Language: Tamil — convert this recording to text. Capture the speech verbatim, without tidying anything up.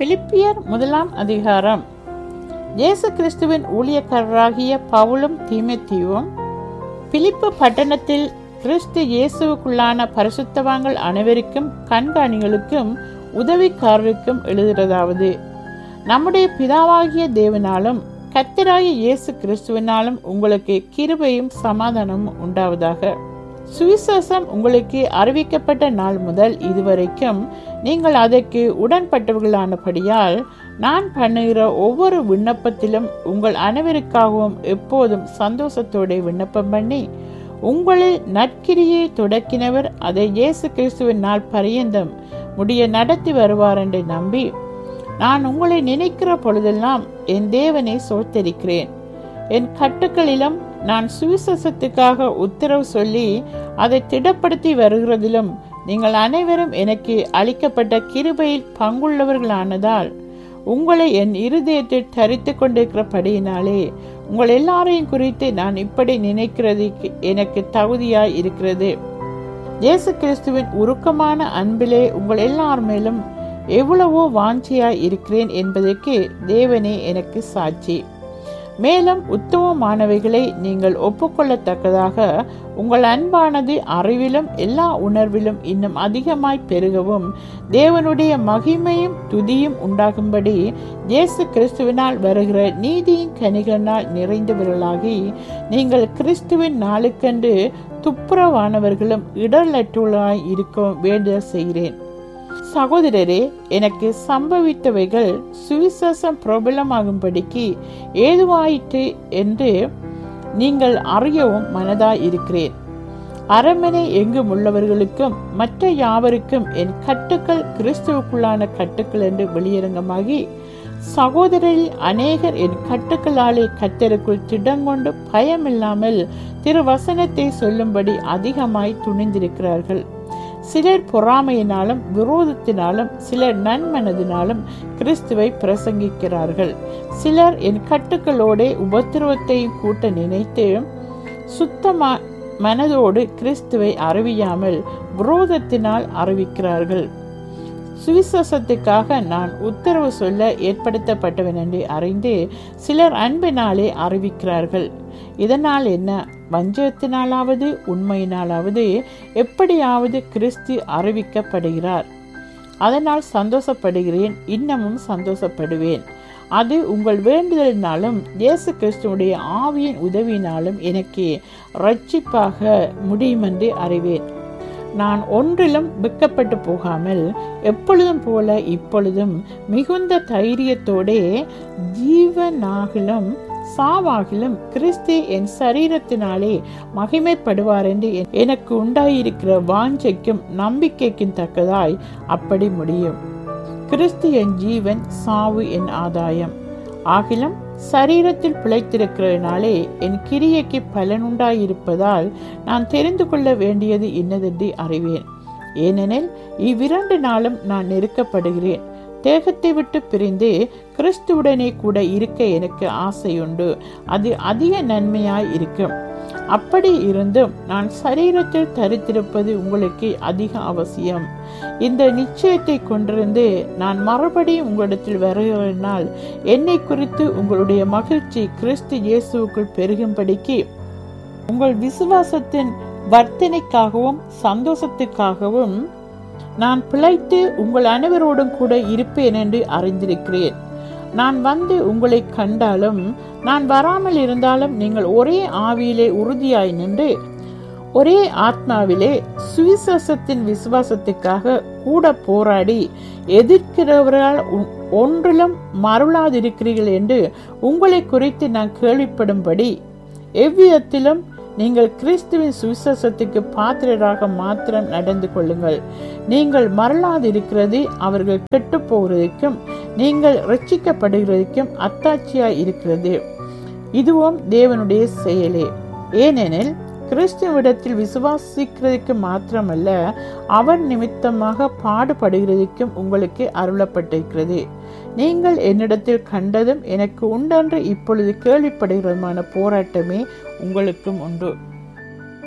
பிலிப்பியர் முதலாம் அதிகாரம். இயேசு கிறிஸ்துவின் ஊழியக்காரராகிய பவுலும் தீமோத்தேயுவும் பிலிப்பு பட்டணத்தில் கிறிஸ்து இயேசுவுக்குள்ளான பரிசுத்தவான்கள் அனைவருக்கும் கண்காணிகளுக்கும் உதவிக்காரருக்கும் எழுதுகிறதாவது, நம்முடைய பிதாவாகிய தேவனாலும் கர்த்தராகிய இயேசு கிறிஸ்துவினாலும் உங்களுக்கு கிருபையும் சமாதானமும் உண்டாவதாக. சுவிசேஷம் உங்களுக்கு அறிவிக்கப்பட்ட நாள் முதல் இதுவரைக்கும் நீங்கள் அதற்கு உடன்பட்டவர்களானபடியால் நான் பண்ணுகிற ஒவ்வொரு விண்ணப்பத்திலும் உங்கள் அனைவருக்காகவும் எப்போதும் சந்தோஷத்தோடு விண்ணப்பம் பண்ணி, உங்களில் நற்கிரியை தொடக்கினவர் அதை இயேசு கிறிஸ்துவின் நாள் பரியந்தம் முடிய நடத்தி வருவார் என்று நம்பி, நான் உங்களை நினைக்கிற பொழுதெல்லாம் என் தேவனை சோத்தரிக்கிறேன். என் கட்டுக்களிலும் நான் சுவிசேஷத்துக்காக உத்தரவு சொல்லி அதை திடப்படுத்தி வருகிறதிலும் நீங்கள் அனைவரும் எனக்கு அளிக்கப்பட்ட கிருபையில் பங்குள்ளவர்களானதால் உங்களை என் இருதயத்தில் தரித்து கொண்டிருக்கிறபடியினாலே உங்கள் எல்லாரையும் குறித்து நான் இப்படி நினைக்கிறது எனக்கு தகுதியாய் இருக்கிறது. இயேசு கிறிஸ்துவின் உருக்கமான அன்பிலே உங்கள் எல்லார் மேலும் எவ்வளவோ வாஞ்சியாய் இருக்கிறேன் என்பதற்கு தேவனே எனக்கு சாட்சி. மேலும் உத்தமமானவைகளை நீங்கள் ஒப்புக்கொள்ளத்தக்கதாக உங்கள் அன்பானது அறிவிலும் எல்லா உணர்விலும் இன்னும் அதிகமாய் பெருகவும் தேவனுடைய மகிமையும் துதியும் உண்டாகும்படி இயேசு கிறிஸ்துவினால் வருகிற நீதியின் கனிகளினால் நிறைந்தவர்களாகி நீங்கள் கிறிஸ்துவின் நாளுக்கென்று துப்புரவானவர்களும் இடர்லற்றுள்ளாய் இருக்க வேண்டுதல் செய்கிறேன். சகோதரரே, எனக்கு சம்பவித்தவைகள் சுவிசேஷம் பிரபலமாகும்படிக்கு ஏதுவாயிற்று என்று நீங்கள் அறியவும் மனதாய் இருக்கிறேன். அரண்மனை எங்கும் உள்ளவர்களுக்கும் மற்ற யாவருக்கும் என் கட்டுக்கள் கிறிஸ்துவுக்குள்ளான கட்டுக்கள் என்று வெளியரங்கமாகி, சகோதரில் அநேகர் என் கட்டுக்களாலே கர்த்தருக்குள் திடங்கொண்டு பயமில்லாமல் திருவசனத்தை சொல்லும்படி அதிகமாய் துணிந்திருக்கிறார்கள். சிலர் பொறாமையினாலும் விரோதத்தினாலும் சிலர் நன்மனதினாலும் கிறிஸ்துவை பிரசங்கிக்கிறார்கள். சிலர் என் கட்டுக்களோட உபத்திரவத்தையும் கூட்ட நினைத்து சுத்தமா மனதோடு கிறிஸ்துவை அறிவியாமல் விரோதத்தினால் அறிவிக்கிறார்கள். சுவிசேஷத்துக்காக நான் உத்தரவு சொல்ல ஏற்படுத்தப்பட்டவன் என்று அறிந்து சிலர் அன்பினாலே அறிவிக்கிறார்கள். இதனால் என்ன? வஞ்சகத்தினாலாவது உண்மையினாலாவது எப்படியாவது கிறிஸ்து அறிவிக்கப்படுகிறார். அதனால் சந்தோஷப்படுகிறேன், இன்னமும் சந்தோஷப்படுவேன். அது உங்கள் வேண்டுதலினாலும் இயேசு கிறிஸ்துவுடைய ஆவியின் உதவியினாலும் எனக்கு இரட்சிப்பாக முடியுமென்று அறிவேன். நான் ஒன்றிலும் வெட்கப்பட்டு போகாமல் எப்பொழுதும் போல இப்பொழுதும் மிகுந்த தைரியத்தோடே ஜீவனாகிலும் சாவாகிலும் கிறிஸ்து என் சரீரத்தினாலே மகிமைப்படுவார் என்று எனக்கு உண்டாயிருக்கிற வாஞ்சைக்கும் நம்பிக்கைக்கும் தக்கதாய் அப்படி முடியும். கிறிஸ்து என் ஜீவன், சாவு என் ஆதாயம். ஆகிலும் சரீரத்தில் பிழைத்திருக்கிறதுனாலே என் கிரியைக்கு பலனுண்டாயிருப்பதால் நான் தெரிந்து கொள்ள வேண்டியது இன்னதென்று அறிவேன். ஏனெனில் இவ்விரண்டு நாளும் நான் நெருக்கப்படுகிறேன். தேகத்தை விட்டு பிரிந்து கிறிஸ்துவுடனே கூட இருக்க எனக்கு ஆசையுண்டு. அது அதிக நன்மையாய் இருக்கும். அப்படி இருந்தும் நான் சரீரத்தில் தரித்திருப்பது உங்களுக்கு அதிக அவசியம். இந்த நிச்சயத்தை கொண்டிருந்து நான் மறுபடியும் உங்களிடத்தில் வருகிறனால் என்னை குறித்து உங்களுடைய மகிழ்ச்சி கிறிஸ்து இயேசுவுக்குள் பெருகும்படிக்கு உங்கள் விசுவாசத்தின் வர்த்தனைக்காகவும் சந்தோஷத்துக்காகவும் நான் பிழைத்து உங்கள் அனைவரோடும் கூட இருப்பேன் என்று அறிந்திருக்கிறேன். நான் வந்து உங்களை கண்டாலும் நான் வராமல் இருந்தாலும் நீங்கள் ஒரே ஆவியிலே உறுதியாய் நின்று ஒரே ஆத்மாவிலே சுவிசேஷத்தின் விசுவாசத்துக்காக கூட போராடி எதிர்க்கிறவர்களால் ஒன்றிலும் மருளாதிருக்கிறீர்கள் என்று உங்களை குறித்து நான் கேள்விப்படும்படி எவ்விதத்திலும் நீங்கள் கிறிஸ்துவின் சுவிசேஷத்துக்கு பாத்திரராக மாத்திரம் நடந்து கொள்ளுங்கள். நீங்கள் மறலாதிருக்கிறது அவர்கள் கெட்டு போகிறதுக்கும் நீங்கள் ரட்சிக்கப்படுகிறதுக்கும் அத்தாட்சியாய் இருக்கிறது. இதுவும் தேவனுடைய செயலே. ஏனெனில் கிறிஸ்துவிடத்தில் விசுவாசிக்கிறதுக்கு மாத்திரமல்ல, அவர் நிமித்தமாக பாடுபடுகிறதுக்கும் உங்களுக்கு அருளப்பட்டிருக்கிறது. நீங்கள் என்னிடத்தில் கண்டதும் எனக்கு உண்டென்று இப்பொழுது கேள்விப்படுகிறதுமான போராட்டமே உங்களுக்கும் உண்டு.